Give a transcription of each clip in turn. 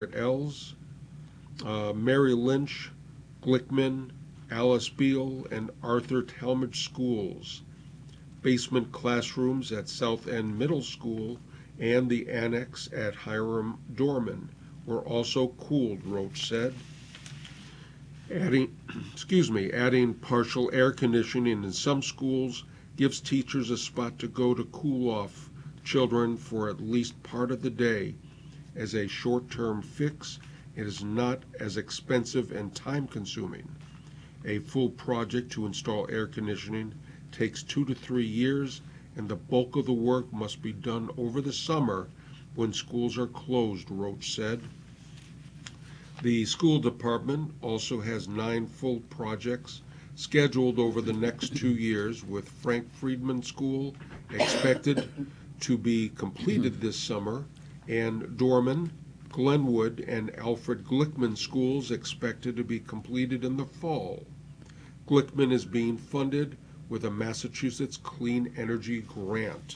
at Els, Mary Lynch, Glickman, Alice Beale, and Arthur Talmadge schools. Basement classrooms at South End Middle School and the annex at Hiram Dorman were also cooled, Roach said. Adding, adding partial air conditioning in some schools gives teachers a spot to go to cool off children for at least part of the day. As a short-term fix, it is not as expensive and time-consuming. A full project to install air conditioning takes 2 to 3 years, and the bulk of the work must be done over the summer when schools are closed, Roach said. The school department also has 9 full projects scheduled over the next 2 years, with Frank Friedman School expected to be completed this summer, and Dorman, Glenwood, and Alfred Glickman schools expected to be completed in the fall. Glickman is being funded with a Massachusetts Clean Energy Grant.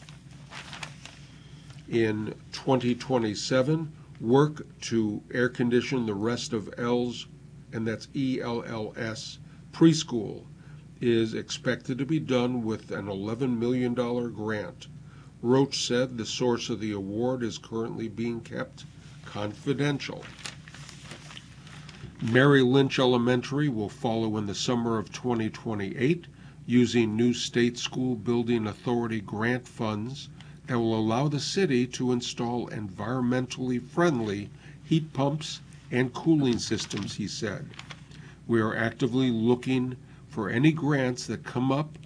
In 2027, work to air condition the rest of Els, and that's ELLS, preschool, is expected to be done with an $11 million grant. Roach said the source of the award is currently being kept confidential. Mary Lynch Elementary will follow in the summer of 2028 using new State School Building Authority grant funds that will allow the city to install environmentally friendly heat pumps and cooling systems, he said. We are actively looking for any grants that come up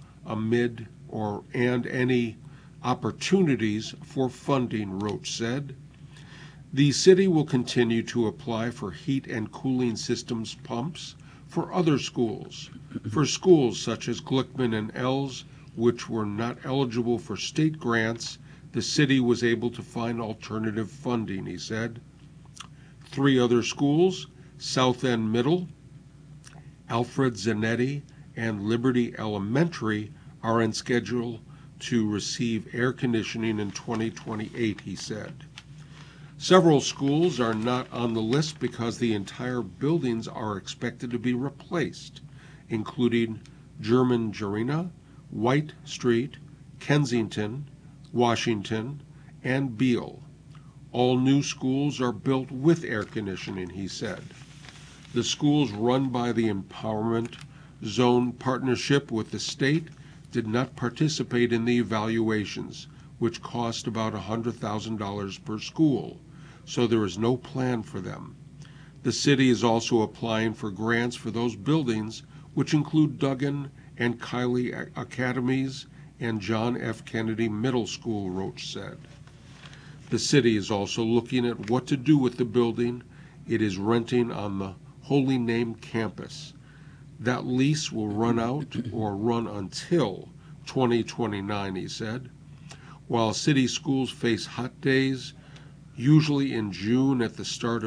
and any opportunities for funding, Roach said. The city will continue to apply for heat and cooling systems pumps for other schools. For schools such as Glickman and Els, which were not eligible for state grants, the city was able to find alternative funding, he said. 3 other schools, South End Middle, Alfred Zanetti, and Liberty Elementary, are on schedule to receive air conditioning in 2028, he said. Several schools are not on the list because the entire buildings are expected to be replaced, including German Jarina, White Street, Kensington, Washington, and Beale. All new schools are built with air conditioning, he said. The schools run by the Empowerment Zone partnership with the state did not participate in the evaluations, which cost about $100,000 per school, so there is no plan for them. The city is also applying for grants for those buildings, which include Duggan and Kiley Academies and John F. Kennedy Middle School, Roach said. The city is also looking at what to do with the building it is renting on the Holy Name campus. That lease will run out or run until 2029, he said. While city schools face hot days, usually in June at the start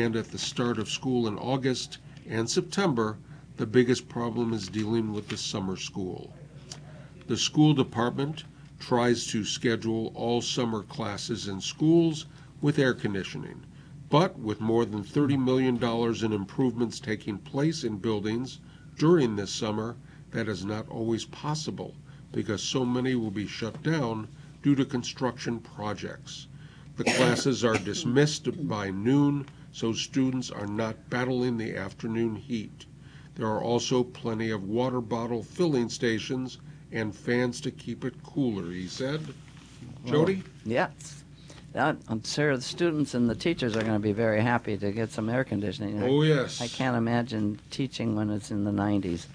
of school in August and September, the biggest problem is dealing with the summer school. The school department tries to schedule all summer classes in schools with air conditioning, but with more than $30 million in improvements taking place in buildings during this summer, that is not always possible because so many will be shut down due to construction projects. The classes are dismissed by noon, so students are not battling the afternoon heat. There are also plenty of water bottle filling stations and fans to keep it cooler, he said. Jody? Yes. I'm sure the students and the teachers are going to be very happy to get some air conditioning. Oh, yes. I can't imagine teaching when it's in the 90s.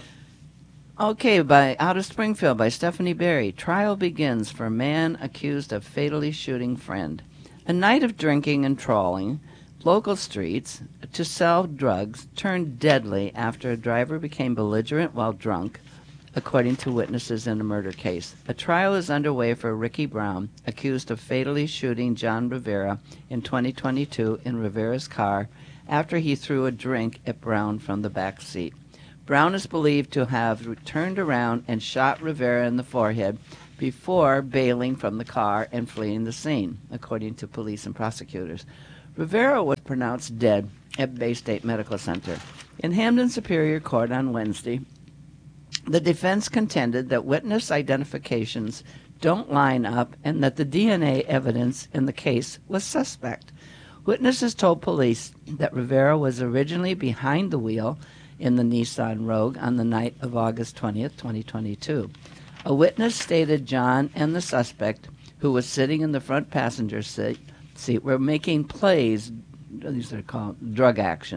Okay, out of Springfield by Stephanie Berry. Trial begins for man accused of fatally shooting friend. A night of drinking and trawling local streets to sell drugs turned deadly after a driver became belligerent while drunk, according to witnesses in a murder case. A trial is underway for Ricky Brown, accused of fatally shooting John Rivera in 2022 in Rivera's car after he threw a drink at Brown from the back seat. Brown is believed to have turned around and shot Rivera in the forehead before bailing from the car and fleeing the scene, according to police and prosecutors. Rivera was pronounced dead at Bay State Medical Center. In Hamden Superior Court on Wednesday, the defense contended that witness identifications don't line up and that the DNA evidence in the case was suspect. Witnesses told police that Rivera was originally behind the wheel in the Nissan Rogue on the night of August 20th, 2022. A witness stated John and the suspect, who was sitting in the front passenger seat, were making plays, these are called drug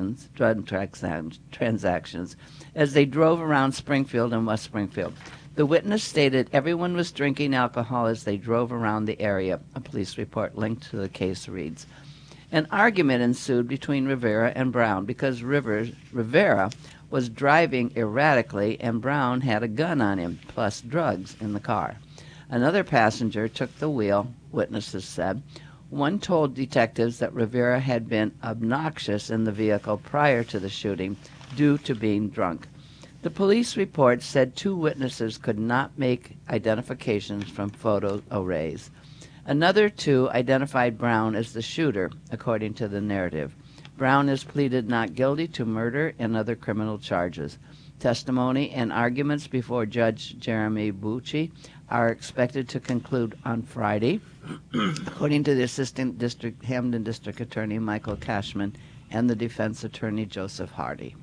transactions, as they drove around Springfield and West Springfield. The witness stated everyone was drinking alcohol as they drove around the area, a police report linked to the case reads. An argument ensued between Rivera and Brown because Rivera was driving erratically and Brown had a gun on him, plus drugs in the car. Another passenger took the wheel, witnesses said. One told detectives that Rivera had been obnoxious in the vehicle prior to the shooting due to being drunk. The police report said two witnesses could not make identifications from photo arrays. Another two identified Brown as the shooter, according to the narrative. Brown has pleaded not guilty to murder and other criminal charges. Testimony and arguments before Judge Jeremy Bucci are expected to conclude on Friday, according to the Assistant Hamden District Attorney Michael Cashman and the defense attorney Joseph Hardy.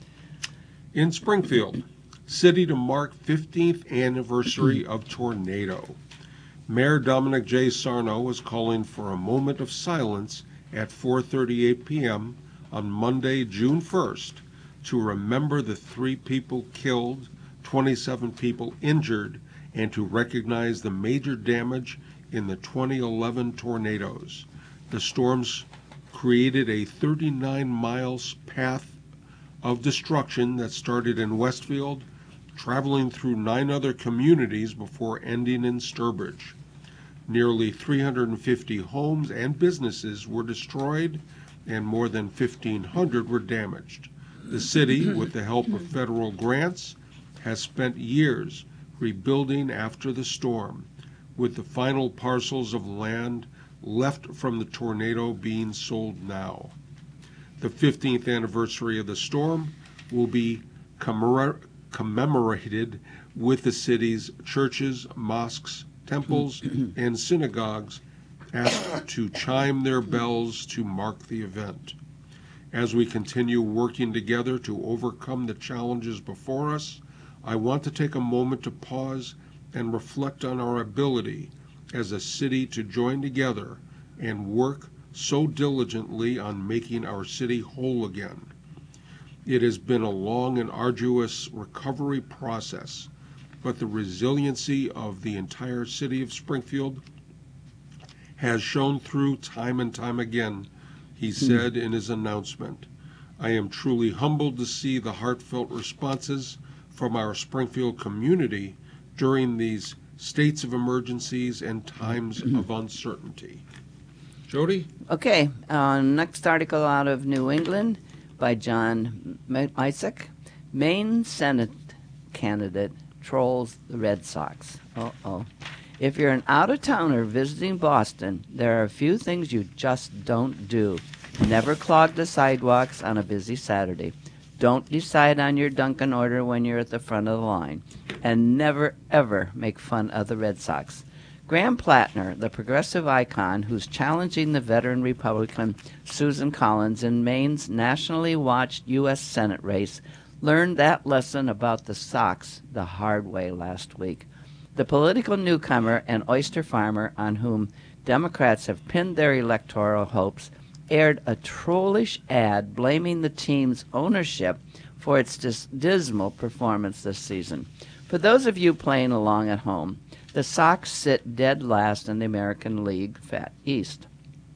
In Springfield, city to mark 15th anniversary of tornado. Mayor Dominic J. Sarno is calling for a moment of silence at 4:38 p.m. on Monday, June 1st, to remember the 3 people killed, 27 people injured, and to recognize the major damage in the 2011 tornadoes. The storms created a 39-mile path of destruction that started in Westfield, traveling through 9 other communities before ending in Sturbridge. Nearly 350 homes and businesses were destroyed, and more than 1,500 were damaged. The city, with the help of federal grants, has spent years rebuilding after the storm, with the final parcels of land left from the tornado being sold now. The 15th anniversary of the storm will be commemorated with the city's churches, mosques, temples, and synagogues asked to chime their bells to mark the event. As we continue working together to overcome the challenges before us, I want to take a moment to pause and reflect on our ability as a city to join together and work so diligently on making our city whole again. It has been a long and arduous recovery process, but the resiliency of the entire city of Springfield has shown through time and time again, he said in his announcement. I am truly humbled to see the heartfelt responses from our Springfield community during these states of emergencies and times of uncertainty. Jody? Okay, next article out of New England by John Isaac. Maine Senate candidate trolls the Red Sox. Uh-oh. If you're an out-of-towner visiting Boston, there are a few things you just don't do. Never clog the sidewalks on a busy Saturday. Don't decide on your Dunkin' order when you're at the front of the line. And never, ever make fun of the Red Sox. Graham Plattner, the progressive icon who's challenging the veteran Republican Susan Collins in Maine's nationally watched U.S. Senate race, learned that lesson about the Sox the hard way last week. The political newcomer and oyster farmer on whom Democrats have pinned their electoral hopes aired a trollish ad blaming the team's ownership for its dismal performance this season. For those of you playing along at home, the Sox sit dead last in the American League East.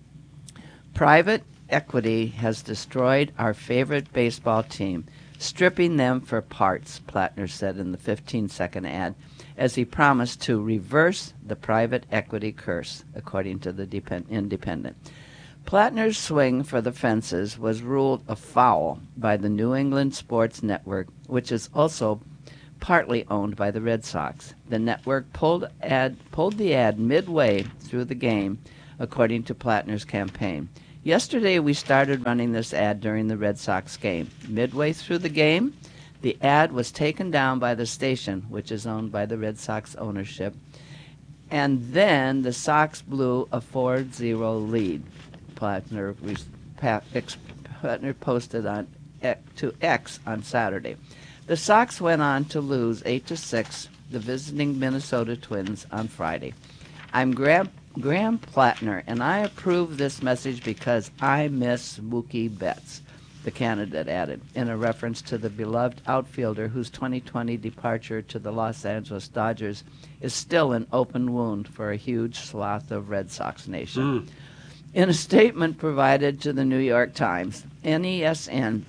Private equity has destroyed our favorite baseball team, stripping them for parts, Plattner said in the 15-second ad, as he promised to reverse the private equity curse, according to the Independent. Plattner's swing for the fences was ruled a foul by the New England Sports Network, which is also partly owned by the Red Sox. The network pulled the ad midway through the game, according to Plattner's campaign. Yesterday, we started running this ad during the Red Sox game. Midway through the game, the ad was taken down by the station, which is owned by the Red Sox ownership, and then the Sox blew a 4-0 lead. Plattner posted to X on Saturday. The Sox went on to lose 8-6 the visiting Minnesota Twins on Friday. I'm Graham Plattner, and I approve this message because I miss Mookie Betts, the candidate added, in a reference to the beloved outfielder whose 2020 departure to the Los Angeles Dodgers is still an open wound for a huge swath of Red Sox Nation. In a statement provided to the New York Times, NESN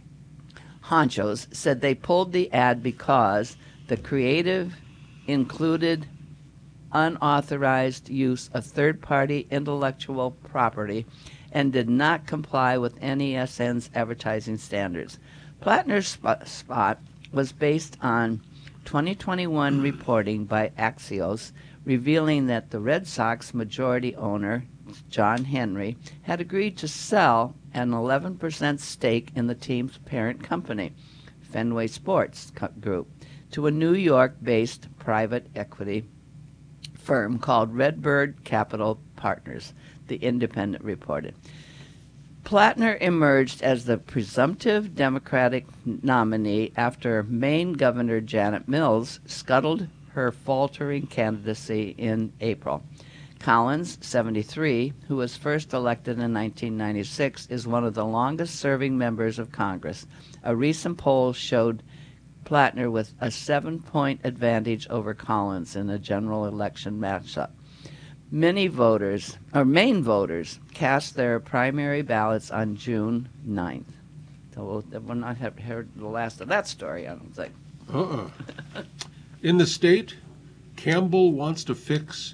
honchos said they pulled the ad because the creative included unauthorized use of third-party intellectual property and did not comply with NESN's advertising standards. Plattner's spot was based on 2021 reporting by Axios revealing that the Red Sox majority owner, John Henry, had agreed to sell an 11% stake in the team's parent company, Fenway Sports Group, to a New York-based private equity firm called Redbird Capital Partners, The Independent reported. Plattner emerged as the presumptive Democratic nominee after Maine Governor Janet Mills scuttled her faltering candidacy in April. Collins, 73, who was first elected in 1996, is one of the longest-serving members of Congress. A recent poll showed Plattner with a 7-point advantage over Collins in a general election matchup. Maine voters cast their primary ballots on June 9th. So we'll not have heard the last of that story, I don't think. In the state, Campbell wants fix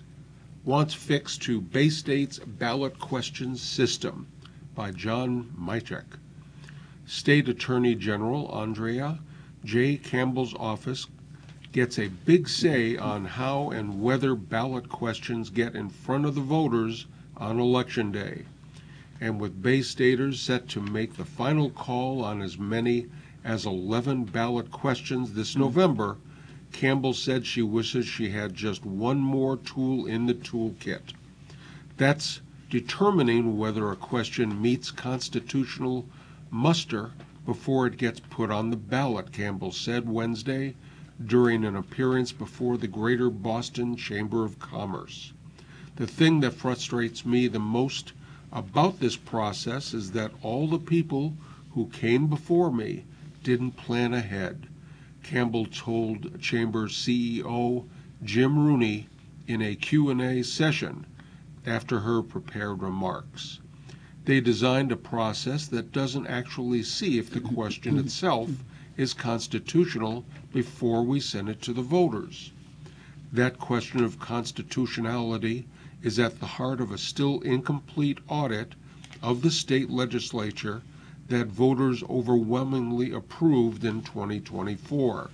to Bay State's ballot questions system by John Mychek. State Attorney General Andrea J. Campbell's office gets a big say on how and whether ballot questions get in front of the voters on Election Day. And with Bay Staters set to make the final call on as many as 11 ballot questions this November, Campbell said she wishes she had just one more tool in the toolkit. That's determining whether a question meets constitutional muster before it gets put on the ballot, Campbell said Wednesday during an appearance before the Greater Boston Chamber of Commerce. The thing that frustrates me the most about this process is that all the people who came before me didn't plan ahead, Campbell told Chamber's CEO Jim Rooney in a Q&A session after her prepared remarks. They designed a process that doesn't actually see if the question itself is constitutional before we send it to the voters. That question of constitutionality is at the heart of a still incomplete audit of the state legislature that voters overwhelmingly approved in 2024.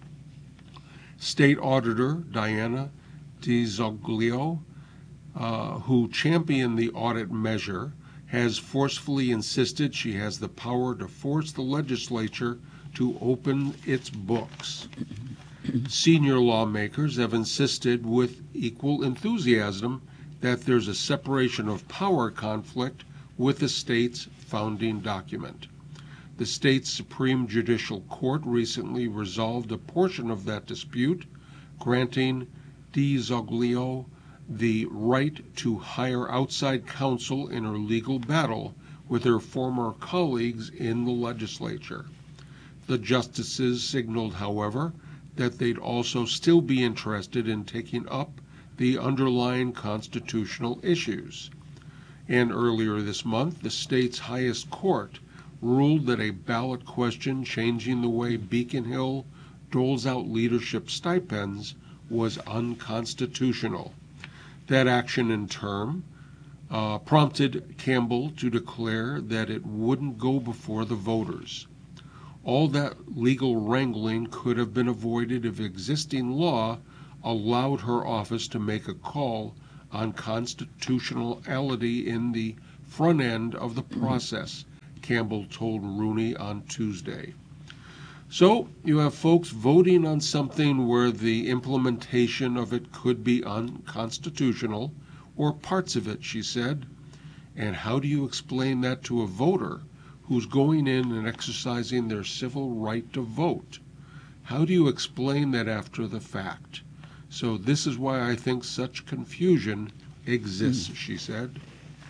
State Auditor Diana DiZoglio, who championed the audit measure, has forcefully insisted she has the power to force the legislature to open its books. Senior lawmakers have insisted with equal enthusiasm that there's a separation of power conflict with the state's founding document. The state's Supreme Judicial Court recently resolved a portion of that dispute, granting DiZoglio the right to hire outside counsel in her legal battle with her former colleagues in the legislature. The justices signaled, however, that they'd also still be interested in taking up the underlying constitutional issues. And earlier this month, the state's highest court ruled that a ballot question changing the way Beacon Hill doles out leadership stipends was unconstitutional. That action in turn prompted Campbell to declare that it wouldn't go before the voters. All that legal wrangling could have been avoided if existing law allowed her office to make a call on constitutionality in the front end of the process, Campbell told Rooney on Tuesday. So you have folks voting on something where the implementation of it could be unconstitutional, or parts of it, she said. And how do you explain that to a voter who's going in and exercising their civil right to vote? How do you explain that after the fact? So this is why I think such confusion exists, she said.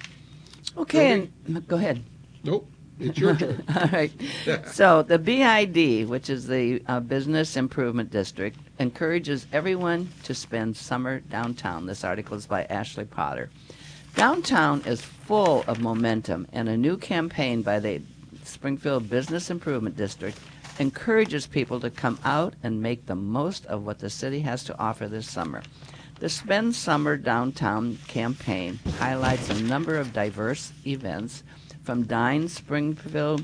Okay, and go ahead. Nope, it's your turn. All right. So the BID, which is the Business Improvement District, encourages everyone to spend summer downtown. This article is by Ashley Potter. Downtown is full of momentum, and a new campaign by the Springfield Business Improvement District encourages people to come out and make the most of what the city has to offer this summer. The Spend Summer Downtown campaign highlights a number of diverse events, from Dine Springfield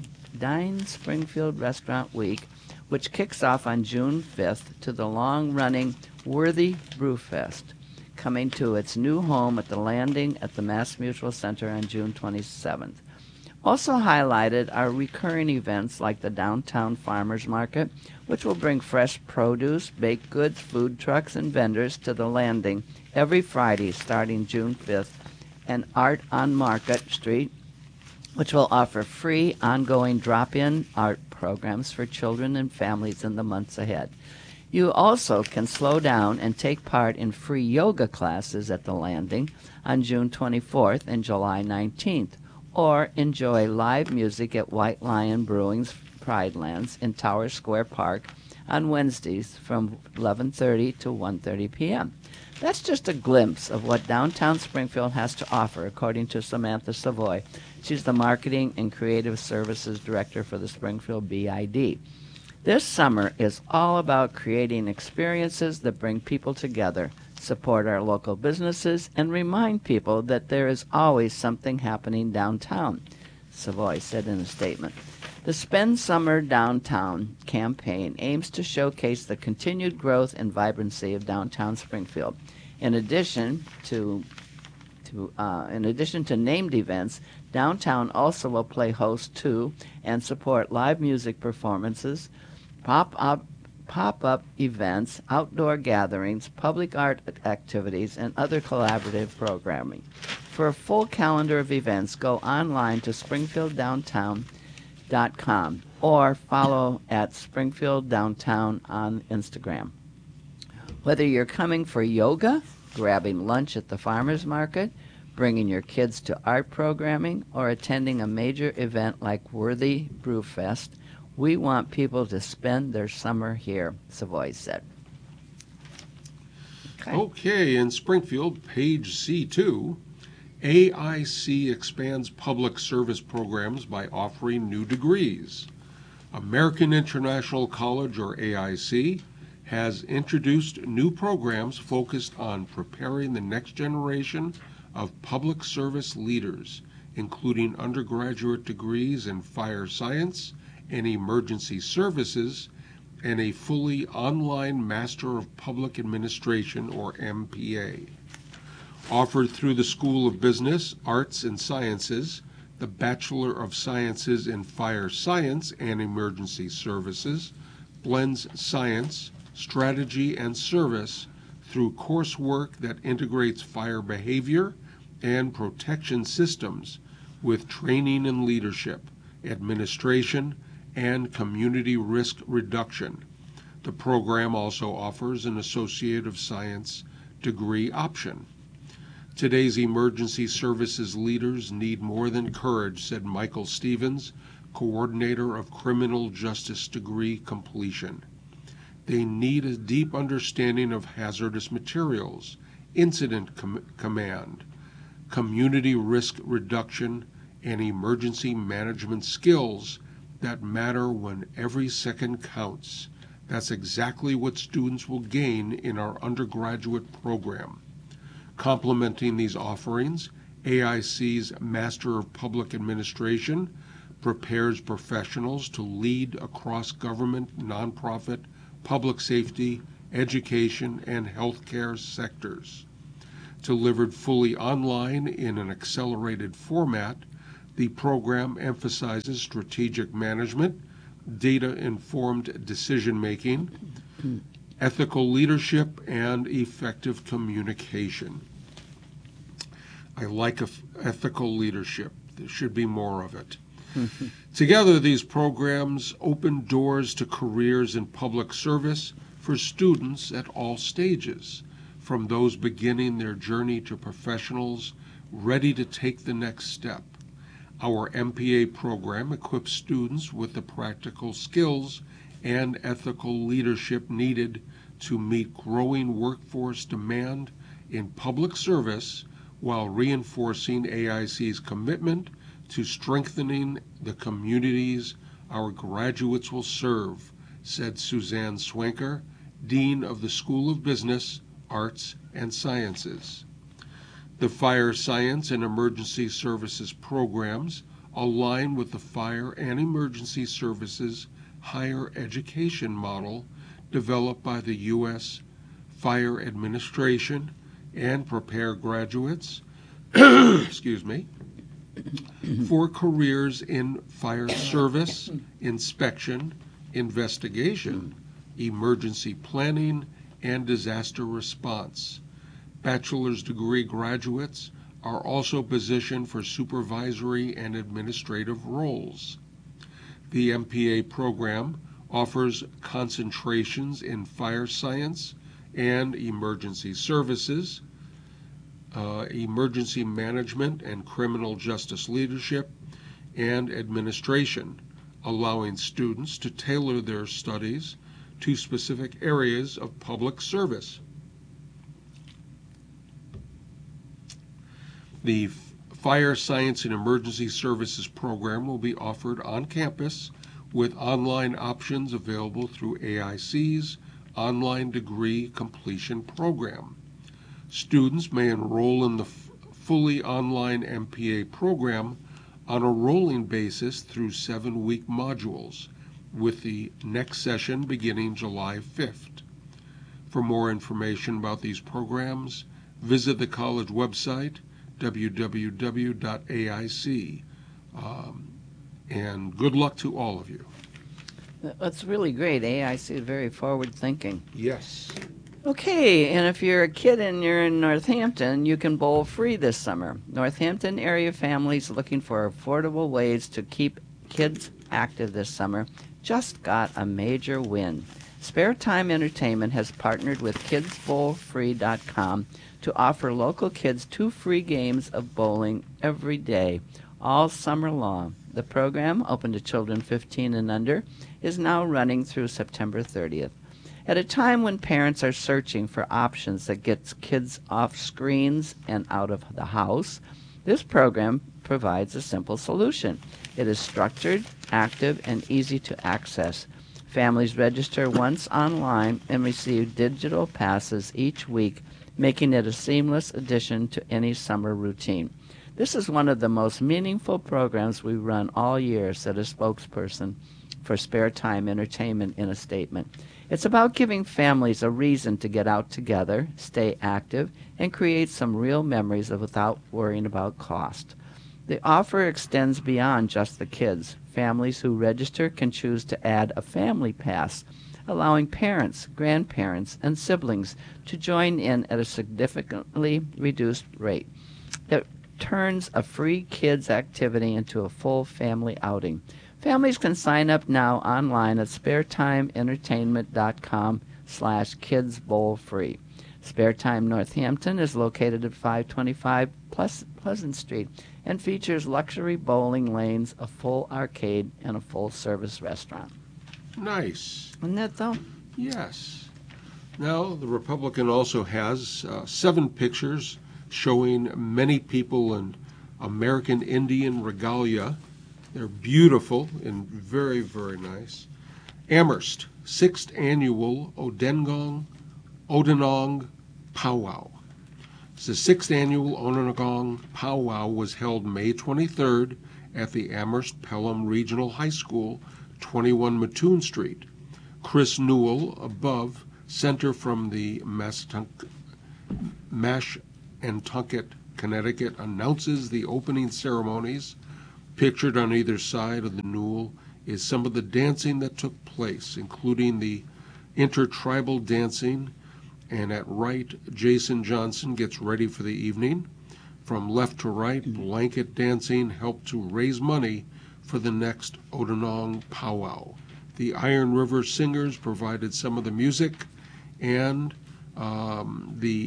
Restaurant Week, which kicks off on June 5th, to the long-running Worthy Brewfest, coming to its new home at the Landing at the Mass Mutual Center on June 27th. Also highlighted are recurring events like the Downtown Farmers Market, which will bring fresh produce, baked goods, food trucks, and vendors to the Landing every Friday starting June 5th, and Art on Market Street, which will offer free ongoing drop-in art programs for children and families in the months ahead. You also can slow down and take part in free yoga classes at the Landing on June 24th and July 19th, or enjoy live music at White Lion Brewing's Pridelands in Tower Square Park on Wednesdays from 11:30 to 1:30 p.m. That's just a glimpse of what downtown Springfield has to offer, according to Samantha Savoy. She's the Marketing and Creative Services Director for the Springfield BID. This summer is all about creating experiences that bring people together, support our local businesses, and remind people that there is always something happening downtown, Savoy said in a statement. The Spend Summer Downtown campaign aims to showcase the continued growth and vibrancy of downtown Springfield. In addition to named events, downtown also will play host to and support live music performances, pop-up events, outdoor gatherings, public art activities, and other collaborative programming. For a full calendar of events, go online to springfielddowntown.com or follow at Springfield Downtown on Instagram. Whether you're coming for yoga, grabbing lunch at the farmers market, bringing your kids to art programming, or attending a major event like Worthy Brewfest, we want people to spend their summer here, Savoy said. Okay, in Springfield, page C2, AIC expands public service programs by offering new degrees. American International College, or AIC, has introduced new programs focused on preparing the next generation of public service leaders, including undergraduate degrees in fire science and emergency services, and a fully online Master of Public Administration, or MPA. Offered through the School of Business, Arts, and Sciences, the Bachelor of Sciences in Fire Science and Emergency Services blends science, strategy, and service through coursework that integrates fire behavior and protection systems with training in leadership, administration, and community risk reduction. The program also offers an Associate of Science degree option. Today's emergency services leaders need more than courage, said Michael Stevens, coordinator of criminal justice degree completion. They need a deep understanding of hazardous materials, incident command, community risk reduction, and emergency management skills that matter when every second counts. That's exactly what students will gain in our undergraduate program. Complementing these offerings, AIC's Master of Public Administration prepares professionals to lead across government, nonprofit, public safety, education, and healthcare sectors. Delivered fully online in an accelerated format, the program emphasizes strategic management, data-informed decision-making, ethical leadership, and effective communication. I like ethical leadership. There should be more of it. Together, these programs open doors to careers in public service for students at all stages, from those beginning their journey to professionals ready to take the next step. Our MPA program equips students with the practical skills and ethical leadership needed to meet growing workforce demand in public service while reinforcing AIC's commitment to strengthening the communities our graduates will serve, said Suzanne Swanker, Dean of the School of Business, Arts, and Sciences. The Fire Science and Emergency Services programs align with the Fire and Emergency Services higher education model developed by the U.S. Fire Administration and prepare graduates for careers in fire service, inspection, investigation, emergency planning, and disaster response. Bachelor's degree graduates are also positioned for supervisory and administrative roles. The MPA program offers concentrations in fire science and emergency services, emergency management and criminal justice leadership, and administration, allowing students to tailor their studies to specific areas of public service. The Fire Science and Emergency Services program will be offered on campus with online options available through AIC's online degree completion program. Students may enroll in the fully online MPA program on a rolling basis through 7-week modules, with the next session beginning July 5th. For more information about these programs, visit the college website, www.aic. And good luck to all of you. That's really great. AIC is very forward-thinking. Yes. Okay, and if you're a kid and you're in Northampton, you can bowl free this summer. Northampton area families looking for affordable ways to keep kids active this summer just got a major win. Spare Time Entertainment has partnered with KidsBowlFree.com to offer local kids 2 free games of bowling every day, all summer long. The program, open to children 15 and under, is now running through September 30th. At a time when parents are searching for options that gets kids off screens and out of the house, this program provides a simple solution. It is structured, active, and easy to access. Families register once online and receive digital passes each week, making it a seamless addition to any summer routine. This is one of the most meaningful programs we run all year, said a spokesperson for Spare Time Entertainment in a statement. It's about giving families a reason to get out together, stay active, and create some real memories without worrying about cost. The offer extends beyond just the kids. Families who register can choose to add a family pass, allowing parents, grandparents, and siblings to join in at a significantly reduced rate. It turns a free kids activity into a full family outing. Families can sign up now online at sparetimeentertainment.com/kidsbowlfree. Spare Time Northampton is located at 525 Pleasant Street and features luxury bowling lanes, a full arcade, and a full-service restaurant. Nice. Isn't that though? Yes. Now, the Republican also has 7 pictures showing many people in American Indian regalia. They're beautiful and very, very nice. Amherst, 6th Annual Odenong Powwow. The 6th Annual Odenong Powwow was held May 23rd at the Amherst Pelham Regional High School, 21 Mattoon Street. Chris Newell, above, Center from the Mashantucket Nantucket, Connecticut, announces the opening ceremonies. Pictured on either side of the Newell is some of the dancing that took place, including the intertribal dancing. And at right, Jason Johnson gets ready for the evening. From left to right, blanket dancing helped to raise money for the next Odanong powwow. The Iron River Singers provided some of the music, and the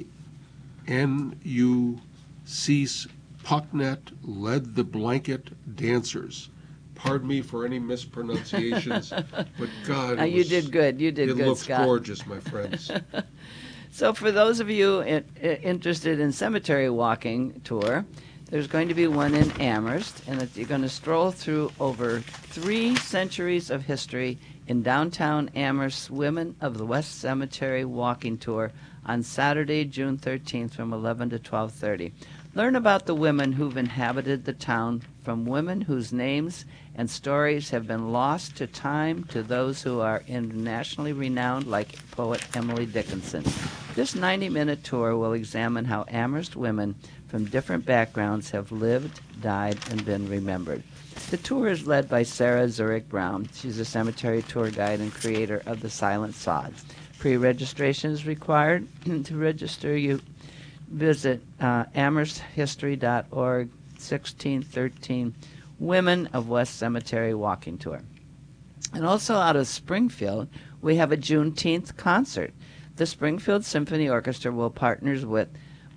NUC's Pucknet led the blanket dancers. Pardon me for any mispronunciations, but God, you did good. You did it good, looks Scott. gorgeous, my friends. So for those of you interested in cemetery walking tour, there's going to be one in Amherst, and you're going to stroll through over 3 centuries of history in downtown Amherst Women of the West Cemetery walking tour on Saturday, June 13th from 11 to 12:30. Learn about the women who've inhabited the town, from women whose names and stories have been lost to time to those who are internationally renowned, like poet Emily Dickinson. This 90-minute tour will examine how Amherst women from different backgrounds have lived, died, and been remembered. The tour is led by Sarah Zurich Brown. She's a cemetery tour guide and creator of The Silent Sod. Pre-registration is required. To register, you visit amhersthistory.org, 1613 Women of West Cemetery Walking Tour. And also out of Springfield, we have a Juneteenth concert. The Springfield Symphony Orchestra will partners with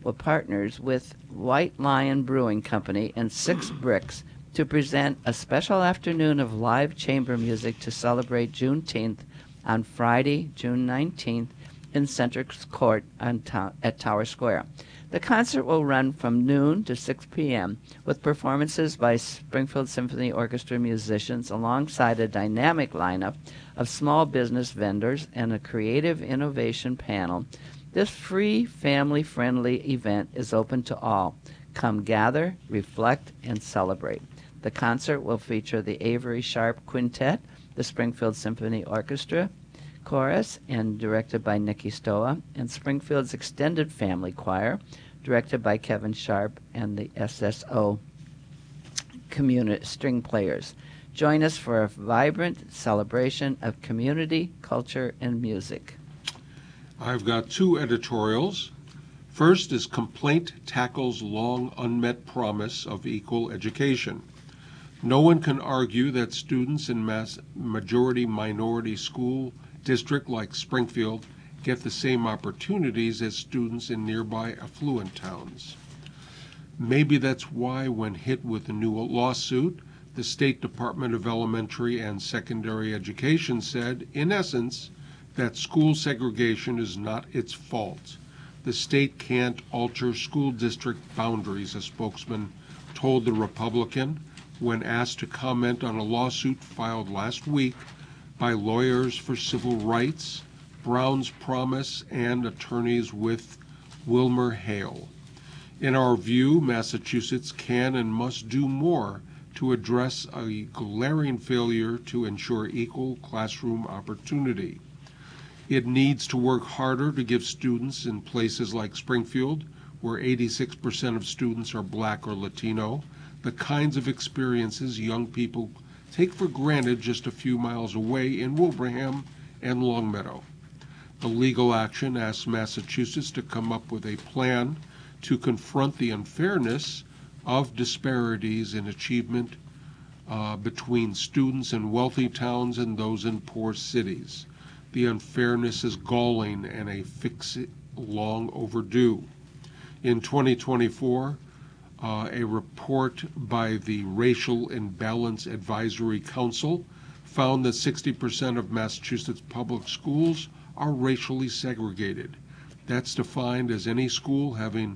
White Lion Brewing Company and Six Bricks to present a special afternoon of live chamber music to celebrate Juneteenth on Friday, June 19th in Center Court at Tower Square. The concert will run from noon to 6 p.m. with performances by Springfield Symphony Orchestra musicians alongside a dynamic lineup of small business vendors and a creative innovation panel. This free, family-friendly event is open to all. Come gather, reflect, and celebrate. The concert will feature the Avery Sharp Quintet, the Springfield Symphony Orchestra, Chorus, and directed by Nikki Stoa, and Springfield's Extended Family Choir, directed by Kevin Sharp, and the SSO community string players. Join us for a vibrant celebration of community, culture, and music. I've got 2 editorials. First is Complaint Tackles Long Unmet Promise of Equal Education. No one can argue that students in majority-minority school district like Springfield get the same opportunities as students in nearby affluent towns. Maybe that's why, when hit with a new lawsuit, the State Department of Elementary and Secondary Education said, in essence, that school segregation is not its fault. The state can't alter school district boundaries, a spokesman told the Republican when asked to comment on a lawsuit filed last week by Lawyers for Civil Rights, Brown's Promise, and attorneys with Wilmer Hale. In our view, Massachusetts can and must do more to address a glaring failure to ensure equal classroom opportunity. It needs to work harder to give students in places like Springfield, where 86% of students are Black or Latino, the kinds of experiences young people take for granted just a few miles away in Wilbraham and Longmeadow. The legal action asks Massachusetts to come up with a plan to confront the unfairness of disparities in achievement between students in wealthy towns and those in poor cities. The unfairness is galling and a fix long overdue. In 2024, a report by the Racial Imbalance Advisory Council found that 60% of Massachusetts public schools are racially segregated. That's defined as any school having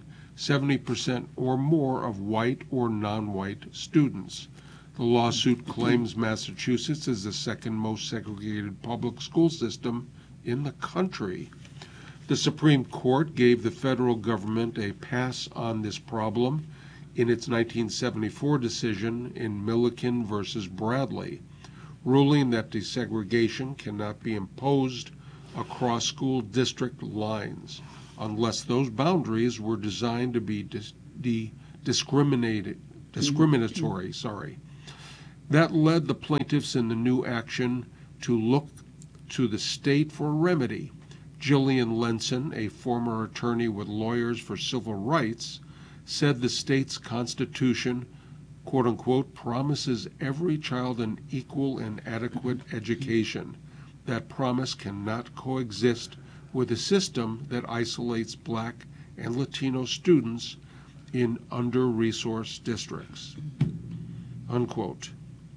70% or more of white or non-white students. The lawsuit claims Massachusetts is the second most segregated public school system in the country. The Supreme Court gave the federal government a pass on this problem in its 1974 decision in Milliken versus Bradley, ruling that desegregation cannot be imposed across school district lines. unless those boundaries were designed to be discriminatory. That led the plaintiffs in the new action to look to the state for a remedy. Gillian Lenson, a former attorney with Lawyers for Civil Rights, said the state's constitution, quote unquote, promises every child an equal and adequate education. That promise cannot coexist with a system that isolates Black and Latino students in under-resourced districts, unquote.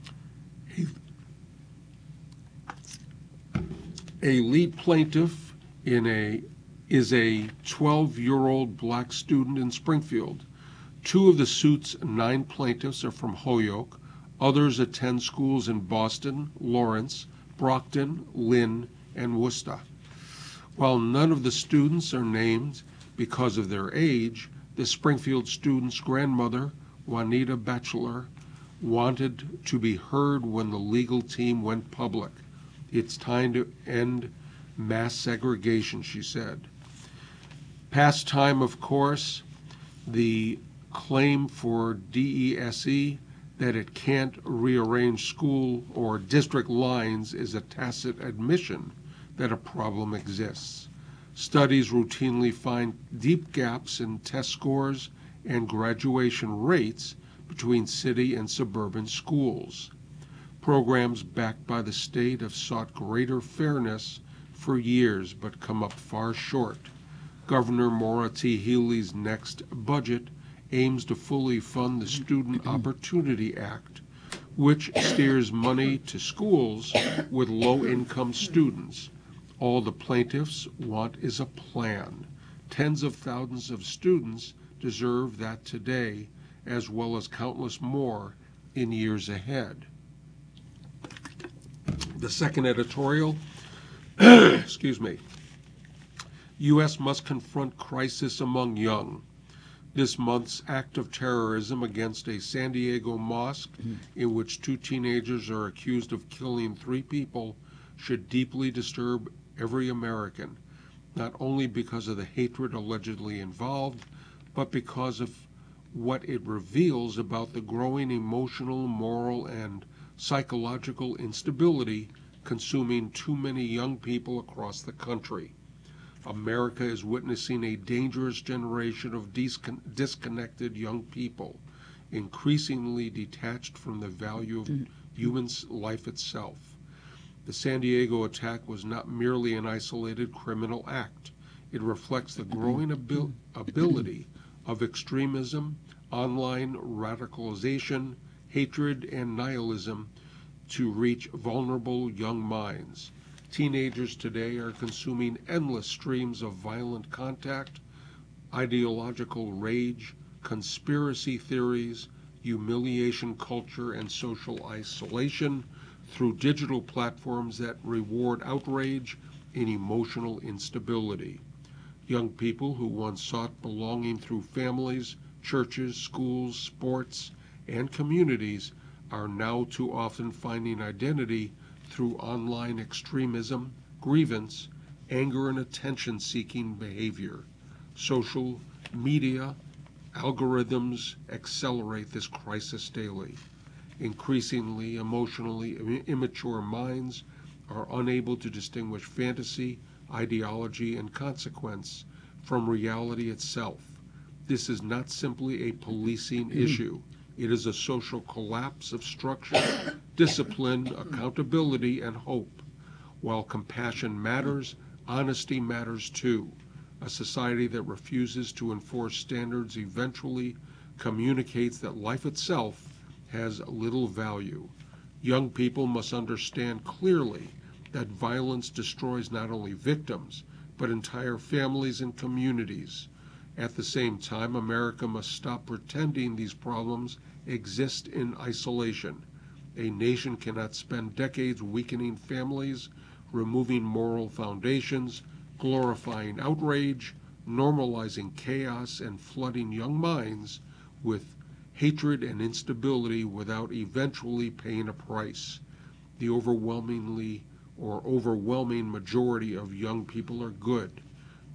A lead plaintiff is a 12-year-old Black student in Springfield. Two of the suit's 9 plaintiffs are from Holyoke. Others attend schools in Boston, Lawrence, Brockton, Lynn, and Worcester. While none of the students are named because of their age, the Springfield student's grandmother, Juanita Batchelor, wanted to be heard when the legal team went public. It's time to end mass segregation, she said. Past time, of course, the claim for DESE that it can't rearrange school or district lines is a tacit admission that a problem exists. Studies routinely find deep gaps in test scores and graduation rates between city and suburban schools. Programs backed by the state have sought greater fairness for years but come up far short. Governor Maura T. Healey's next budget aims to fully fund the Student Opportunity Act, which steers money to schools with low-income students. All the plaintiffs want is a plan. Tens of thousands of students deserve that today, as well as countless more in years ahead. The second editorial, excuse me, U.S. must confront crisis among young. This month's act of terrorism against a San Diego mosque in which 2 teenagers are accused of killing 3 people should deeply disturb every American, not only because of the hatred allegedly involved, but because of what it reveals about the growing emotional, moral, and psychological instability consuming too many young people across the country. America is witnessing a dangerous generation of disconnected young people, increasingly detached from the value of human life itself. The San Diego attack was not merely an isolated criminal act. It reflects the growing ability of extremism, online radicalization, hatred, and nihilism to reach vulnerable young minds. Teenagers today are consuming endless streams of violent contact, ideological rage, conspiracy theories, humiliation culture, and social isolation through digital platforms that reward outrage and emotional instability. Young people who once sought belonging through families, churches, schools, sports, and communities are now too often finding identity through online extremism, grievance, anger, and attention-seeking behavior. Social media algorithms accelerate this crisis daily. Increasingly emotionally immature minds are unable to distinguish fantasy, ideology, and consequence from reality itself. This is not simply a policing issue. It is a social collapse of structure, discipline, accountability, and hope. While compassion matters, honesty matters too. A society that refuses to enforce standards eventually communicates that life itself has little value. Young people must understand clearly that violence destroys not only victims, but entire families and communities. At the same time, America must stop pretending these problems exist in isolation. A nation cannot spend decades weakening families, removing moral foundations, glorifying outrage, normalizing chaos, and flooding young minds with hatred and instability without eventually paying a price. The overwhelming majority of young people are good.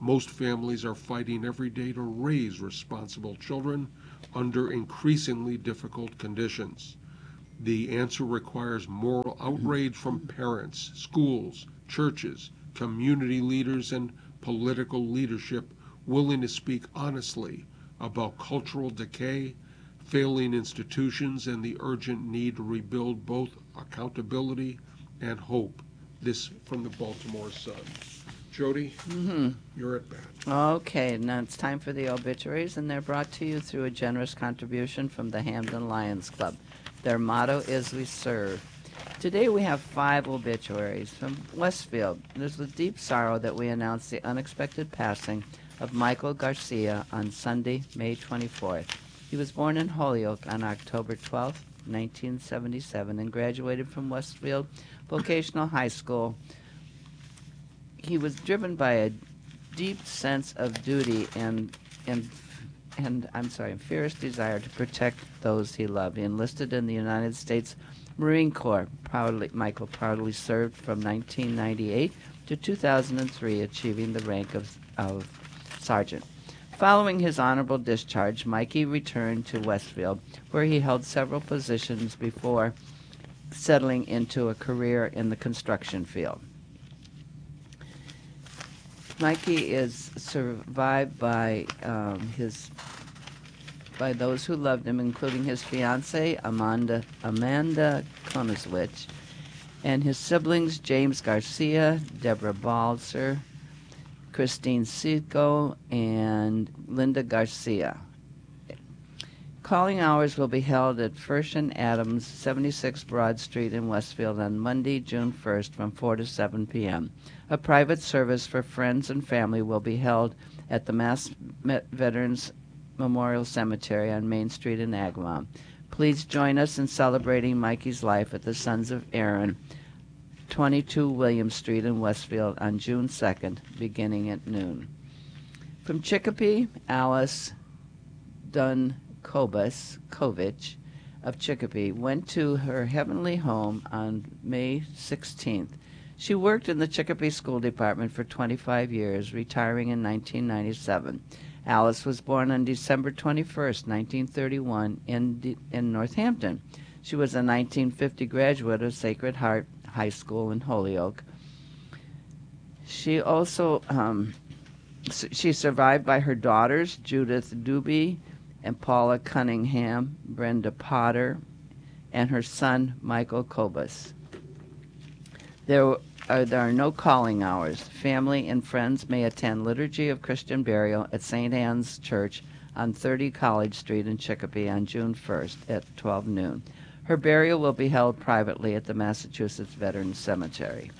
Most families are fighting every day to raise responsible children under increasingly difficult conditions. The answer requires moral outrage from parents, schools, churches, community leaders, and political leadership willing to speak honestly about cultural decay, failing institutions, and the urgent need to rebuild both accountability and hope. This from the Baltimore Sun. Jody, you're at bat. Okay, now it's time for the obituaries, and they're brought to you through a generous contribution from the Hamden Lions Club. Their motto is "We Serve." Today we have 5 obituaries. From Westfield, there's with deep sorrow that we announce the unexpected passing of Michael Garcia on Sunday, May 24th. He was born in Holyoke on October 12, 1977, and graduated from Westfield Vocational High School. He was driven by a deep sense of duty and fierce desire to protect those he loved. He enlisted in the United States Marine Corps. Michael proudly served from 1998 to 2003, achieving the rank of sergeant. Following his honorable discharge, Mikey returned to Westfield, where he held several positions before settling into a career in the construction field. Mikey is survived by those who loved him, including his fiancée Amanda Konaswich, and his siblings James Garcia, Deborah Balzer, Christine Seco, and Linda Garcia. Calling hours will be held at First and Adams, 76 Broad Street in Westfield on Monday, June 1st from 4 to 7 p.m. A private service for friends and family will be held at the Mass Veterans Memorial Cemetery on Main Street in Agawam. Please join us in celebrating Mikey's life at the Sons of Aaron, 22 William Street in Westfield on June 2nd, beginning at noon. From Chicopee, Alice Dunkovich of Chicopee went to her heavenly home on May 16th. She worked in the Chicopee School Department for 25 years, retiring in 1997. Alice was born on December 21st, 1931, in Northampton. She was a 1950 graduate of Sacred Heart High School in Holyoke. She also she's survived by her daughters, Judith Doobie and Paula Cunningham, Brenda Potter, and her son, Michael Kobus. There are no calling hours. Family and friends may attend Liturgy of Christian Burial at St. Anne's Church on 30 College Street in Chicopee on June 1st at 12 noon. Her burial will be held privately at the Massachusetts Veterans Cemetery.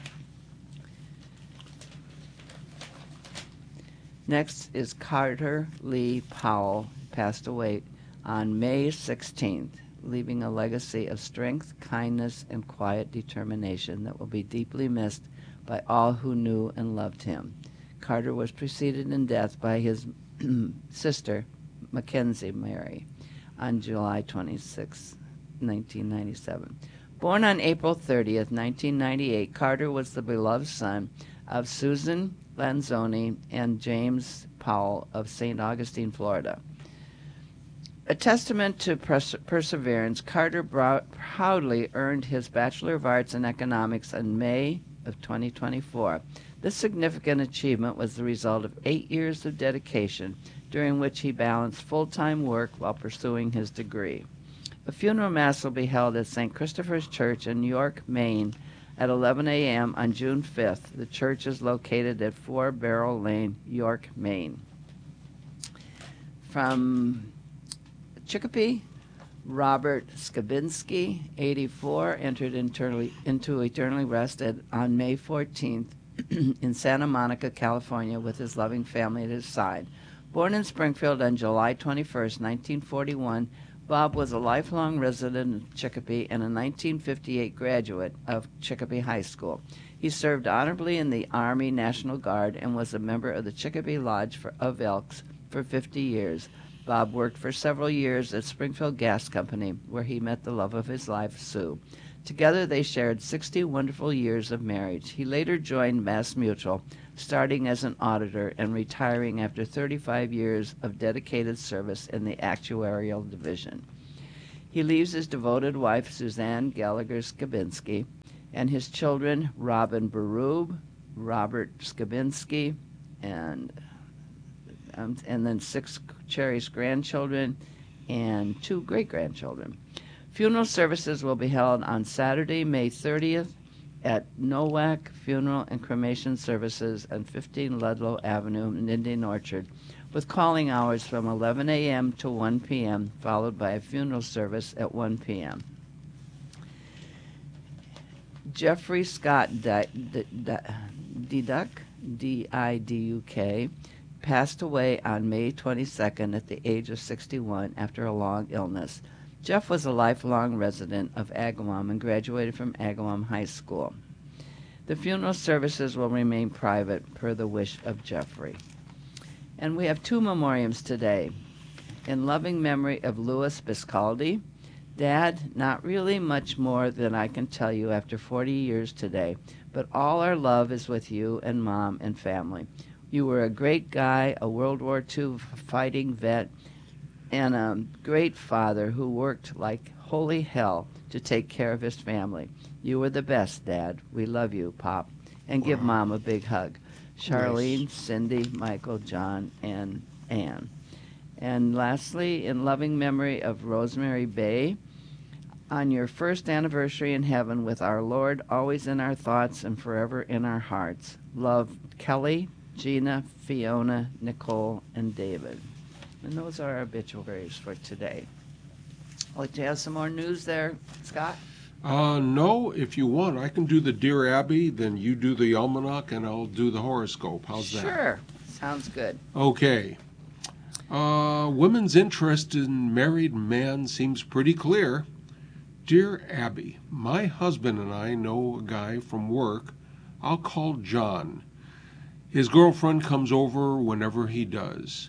Next is Carter Lee Powell, passed away on May 16th, leaving a legacy of strength, kindness, and quiet determination that will be deeply missed by all who knew and loved him. Carter was preceded in death by his sister, Mackenzie Mary, on July 26, 1997. Born on April 30th, 1998, Carter was the beloved son of Susan Lanzoni and James Powell of St. Augustine, Florida. A testament to perseverance, Carter proudly earned his Bachelor of Arts in Economics in May of 2024. This significant achievement was the result of 8 years of dedication, during which he balanced full-time work while pursuing his degree. A funeral mass will be held at St. Christopher's Church in York, Maine, at 11 a.m. on June 5th. The church is located at 4 Barrel Lane, York, Maine. From Chicopee, Robert Skabinski, 84, entered into eternal rest on May 14th in Santa Monica, California, with his loving family at his side. Born in Springfield on July 21st, 1941, Bob was a lifelong resident of Chicopee and a 1958 graduate of Chicopee High School. He served honorably in the Army National Guard and was a member of the Chicopee Lodge of Elks for 50 years. Bob worked for several years at Springfield Gas Company, where he met the love of his life, Sue. Together they shared 60 wonderful years of marriage. He later joined Mass Mutual, starting as an auditor and retiring after 35 years of dedicated service in the actuarial division. He leaves his devoted wife, Suzanne Gallagher Skabinski, and his children, Robin Berube, Robert Skabinski, and then 6 cherished grandchildren and 2 great-grandchildren. Funeral services will be held on Saturday, May 30th at Nowak Funeral and Cremation Services on 15 Ludlow Avenue in Indian Orchard, with calling hours from 11 a.m. to 1 p.m., followed by a funeral service at 1 p.m. Jeffrey Scott Diduk, D-I-D-U-K, passed away on May 22nd at the age of 61 after a long illness. Jeff was a lifelong resident of Agawam and graduated from Agawam High School. The funeral services will remain private per the wish of Jeffrey. And we have 2 memoriams today. In loving memory of Louis Biscaldi. Dad, not really much more than I can tell you after 40 years today, but all our love is with you and Mom and family. You were a great guy, a World War II fighting vet, and a great father who worked like holy hell to take care of his family. You were the best, Dad. We love you, Pop. And give Mom a big hug. Charlene, nice. Cindy, Michael, John, and Ann. And lastly, in loving memory of Rosemary Bay, on your first anniversary in heaven with our Lord always in our thoughts and forever in our hearts. Love, Kelly, Gina, Fiona, Nicole, and David. And those are our obituaries for today. Like to have some more news there, Scott? No, if you want, I can do the Dear Abby, then you do the almanac, and I'll do the horoscope. How's that? Sure. Sounds good. Okay. Women's interest in married man seems pretty clear. Dear Abby, my husband and I know a guy from work I'll call John. His girlfriend comes over whenever he does.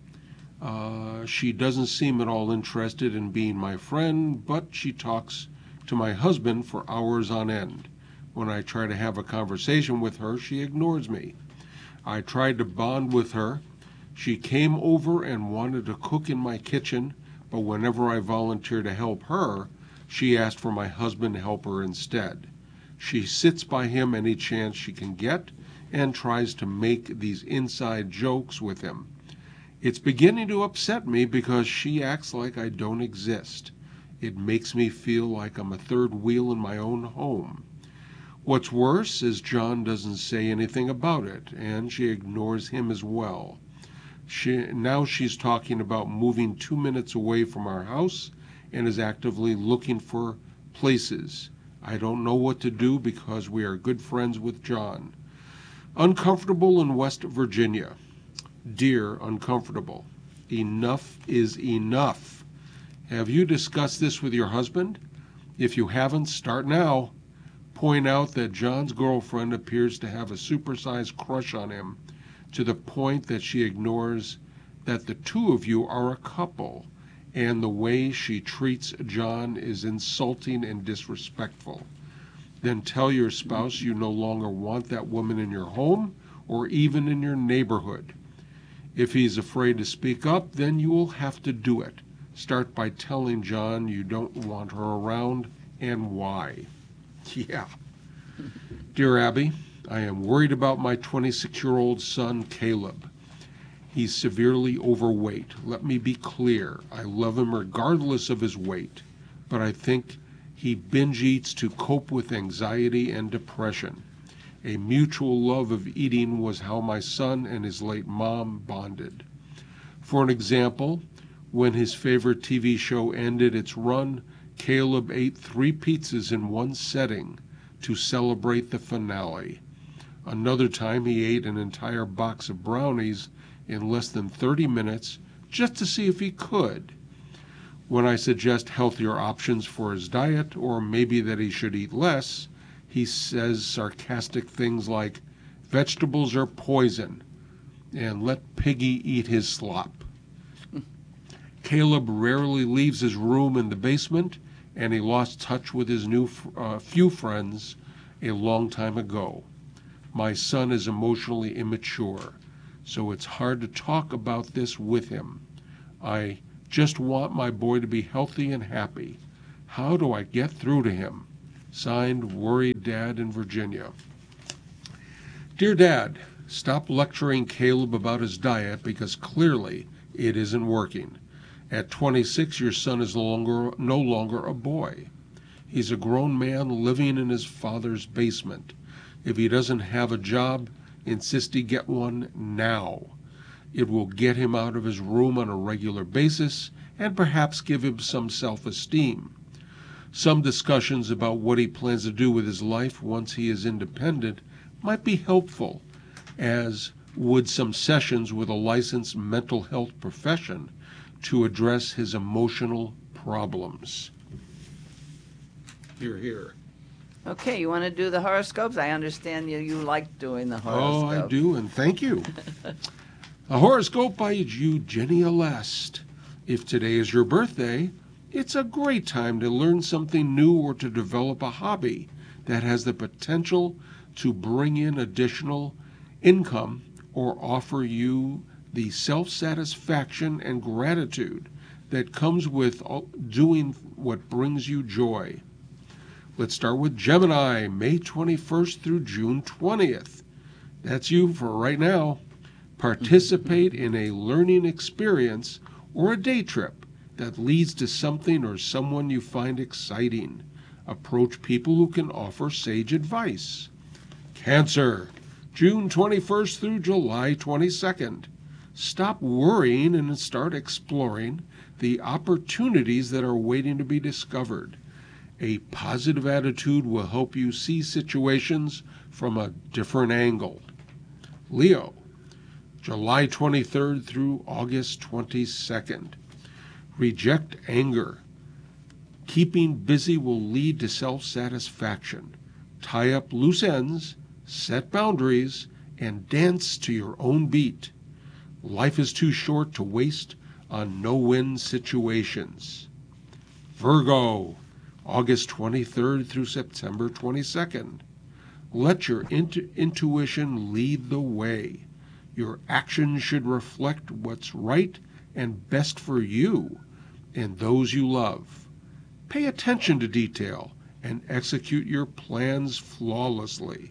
She doesn't seem at all interested in being my friend, but she talks to my husband for hours on end. When I try to have a conversation with her, she ignores me. I tried to bond with her. She came over and wanted to cook in my kitchen, but whenever I volunteer to help her, she asked for my husband to help her instead. She sits by him any chance she can get and tries to make these inside jokes with him. It's beginning to upset me because she acts like I don't exist. It makes me feel like I'm a third wheel in my own home. What's worse is John doesn't say anything about it, and she ignores him as well. Now she's talking about moving 2 minutes away from our house and is actively looking for places. I don't know what to do because we are good friends with John. Uncomfortable in West Virginia. Dear Uncomfortable, enough is enough. Have you discussed this with your husband? If you haven't, start now. Point out that John's girlfriend appears to have a supersized crush on him to the point that she ignores that the two of you are a couple, and the way she treats John is insulting and disrespectful. Then tell your spouse you no longer want that woman in your home or even in your neighborhood. If he's afraid to speak up, then you will have to do it. Start by telling John you don't want her around and why. Yeah. Dear Abby, I am worried about my 26-year-old son, Caleb. He's severely overweight. Let me be clear. I love him regardless of his weight, but I think he binge eats to cope with anxiety and depression. A mutual love of eating was how my son and his late mom bonded. For an example, when his favorite TV show ended its run, Caleb ate 3 pizzas in one setting to celebrate the finale. Another time he ate an entire box of brownies in less than 30 minutes just to see if he could. When I suggest healthier options for his diet, or maybe that he should eat less, he says sarcastic things like, "Vegetables are poison," and "let Piggy eat his slop." Caleb rarely leaves his room in the basement, and he lost touch with his few friends a long time ago. My son is emotionally immature, so it's hard to talk about this with him. I just want my boy to be healthy and happy. How do I get through to him? Signed, Worried Dad in Virginia. Dear Dad, stop lecturing Caleb about his diet because clearly it isn't working. At 26, your son is no longer a boy. He's a grown man living in his father's basement. If he doesn't have a job, insist he get one now. It will get him out of his room on a regular basis and perhaps give him some self-esteem. Some discussions about what he plans to do with his life once he is independent might be helpful, as would some sessions with a licensed mental health profession to address his emotional problems. Hear, hear. Okay, you want to do the horoscopes? I understand you like doing the horoscopes. Oh, I do, and thank you. A horoscope by Eugenia Lest. If today is your birthday, it's a great time to learn something new or to develop a hobby that has the potential to bring in additional income or offer you the self-satisfaction and gratitude that comes with doing what brings you joy. Let's start with Gemini, May 21st through June 20th. That's you for right now. Participate in a learning experience or a day trip that leads to something or someone you find exciting. Approach people who can offer sage advice. Cancer, June 21st through July 22nd. Stop worrying and start exploring the opportunities that are waiting to be discovered. A positive attitude will help you see situations from a different angle. Leo, July 23rd through August 22nd. Reject anger. Keeping busy will lead to self-satisfaction. Tie up loose ends, set boundaries, and dance to your own beat. Life is too short to waste on no-win situations. Virgo, August 23rd through September 22nd. Let your intuition lead the way. Your actions should reflect what's right and best for you and those you love. Pay attention to detail and execute your plans flawlessly.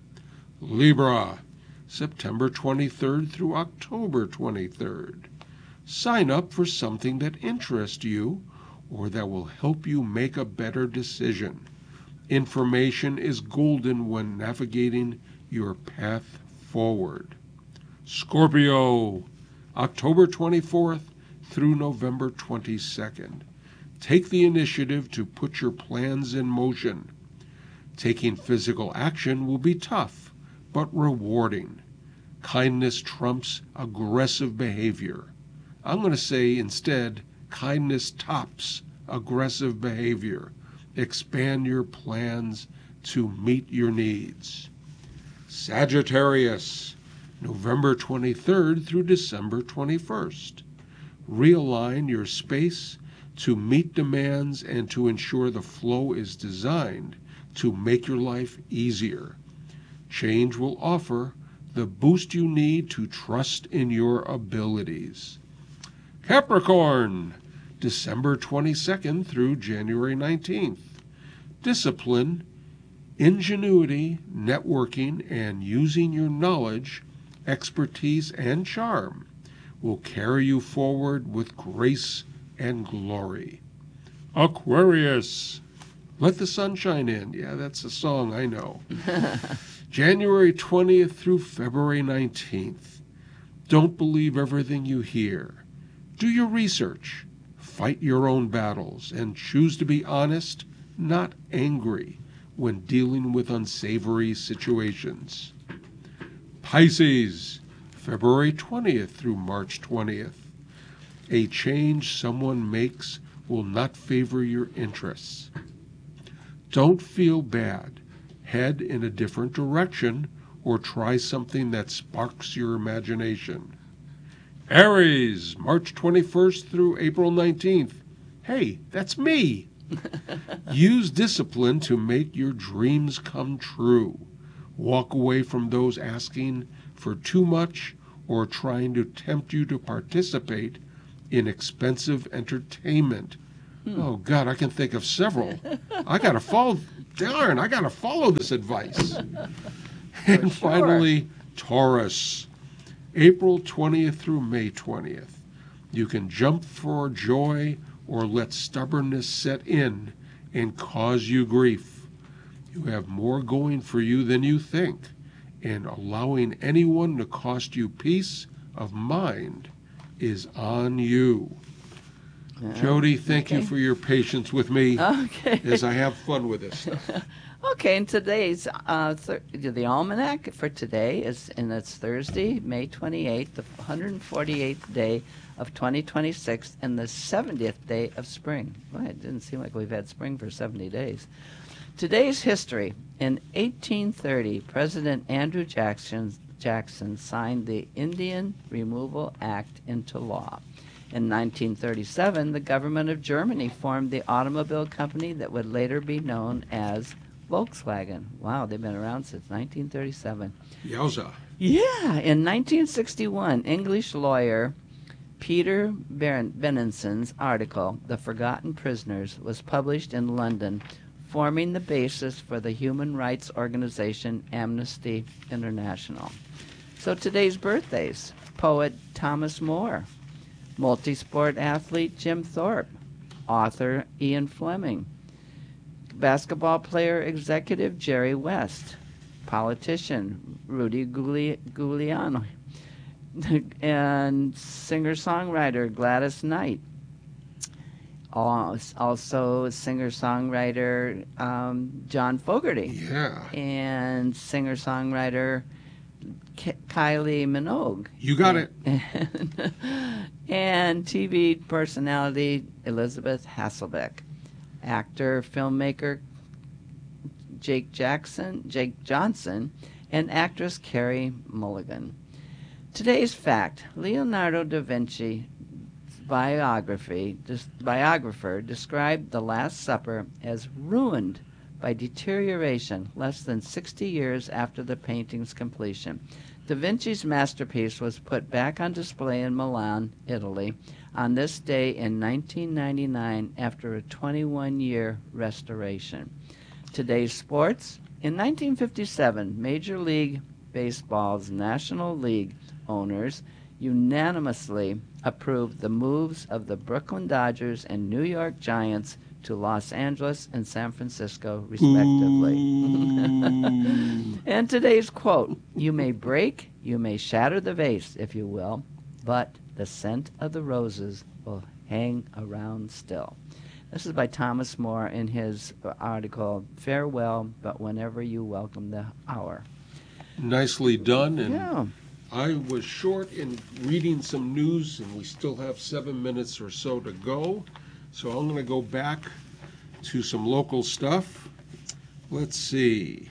Libra, September 23rd through October 23rd. Sign up for something that interests you or that will help you make a better decision. Information is golden when navigating your path forward. Scorpio, October 24th through November 22nd. Take the initiative to put your plans in motion. Taking physical action will be tough, but rewarding. Kindness trumps aggressive behavior. I'm going to say instead, kindness tops aggressive behavior. Expand your plans to meet your needs. Sagittarius, November 23rd through December 21st. Realign your space to meet demands and to ensure the flow is designed to make your life easier. Change will offer the boost you need to trust in your abilities. Capricorn, December 22nd through January 19th. Discipline, ingenuity, networking, and using your knowledge, expertise, and charm will carry you forward with grace and glory. Aquarius, let the sun shine in. Yeah, that's a song I know. January 20th through February 19th. Don't believe everything you hear. Do your research. Fight your own battles and choose to be honest, not angry, when dealing with unsavory situations. Pisces, February 20th through March 20th. A change someone makes will not favor your interests. Don't feel bad. Head in a different direction or try something that sparks your imagination. Aries, March 21st through April 19th. Hey, that's me. Use discipline to make your dreams come true. Walk away from those asking for too much or trying to tempt you to participate in expensive entertainment. Oh, God, I can think of several. I got to follow, darn, I got to follow this advice. And finally, Taurus, April 20th through May 20th. You can jump for joy or let stubbornness set in and cause you grief. You have more going for you than you think, and allowing anyone to cost you peace of mind is on you. Jody, thank you for your patience with me as I have fun with this stuff. Okay, and today's the almanac for today is, and it's Thursday, May 28th, the 148th day of 2026, and the 70th day of spring. Well, it didn't seem like we've had spring for 70 days. Today's history. In 1830, President Andrew Jackson signed the Indian Removal Act into law. In 1937, the government of Germany formed the automobile company that would later be known as Volkswagen. Wow, they've been around since 1937. Yowza. Yeah, in 1961, English lawyer Peter Benenson's article, The Forgotten Prisoners, was published in London, forming the basis for the human rights organization Amnesty International. So today's birthdays: poet Thomas More, multi-sport athlete Jim Thorpe, author Ian Fleming, basketball player executive Jerry West, politician Rudy Giuliani, and singer-songwriter Gladys Knight. Also singer-songwriter John Fogerty. Yeah. And singer-songwriter Kylie Minogue. You got it. And TV personality Elizabeth Hasselbeck. Actor, filmmaker Jake Johnson, and actress Carey Mulligan. Today's fact: Leonardo da Vinci's biographer described The Last Supper as ruined by deterioration less than 60 years after the painting's completion. Da Vinci's masterpiece was put back on display in Milan, Italy, on this day in 1999 after a 21-year restoration. Today's sports. In 1957, Major League Baseball's National League owners unanimously approved the moves of the Brooklyn Dodgers and New York Giants to Los Angeles and San Francisco, respectively. And today's quote: you may break, you may shatter the vase, if you will, but the scent of the roses will hang around still. This is by Thomas More in his article, Farewell, But Whenever You Welcome the Hour. Nicely done. And yeah. I was short in reading some news, and we still have 7 minutes or so to go. So I'm going to go back to some local stuff. Let's see.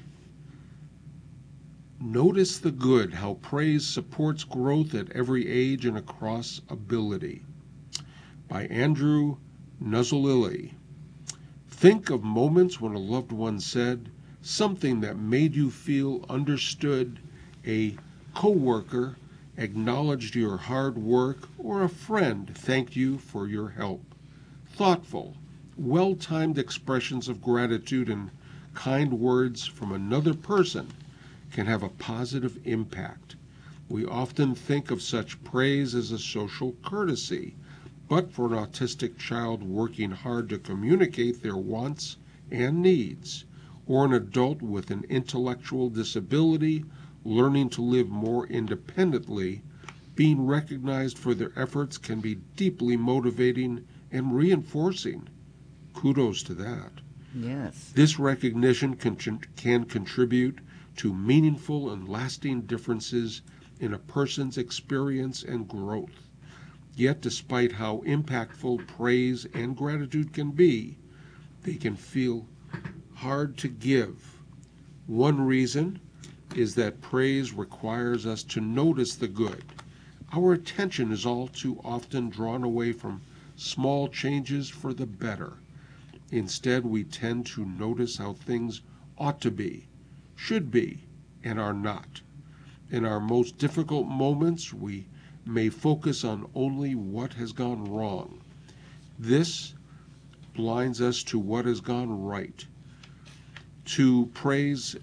Notice the good, how praise supports growth at every age and across ability. By Andrew Nuzzolilli. Think of moments when a loved one said something that made you feel understood, a co-worker acknowledged your hard work, or a friend thanked you for your help. Thoughtful, well-timed expressions of gratitude and kind words from another person can have a positive impact. We often think of such praise as a social courtesy, but for an autistic child working hard to communicate their wants and needs, or an adult with an intellectual disability learning to live more independently, being recognized for their efforts can be deeply motivating and reinforcing. Kudos to that. Yes. This recognition can contribute to meaningful and lasting differences in a person's experience and growth. Yet, despite how impactful praise and gratitude can be, they can feel hard to give. One reason is that praise requires us to notice the good. Our attention is all too often drawn away from small changes for the better. Instead, we tend to notice how things ought to be, should be, and are not. In our most difficult moments, we may focus on only what has gone wrong. This blinds us to what has gone right. To praise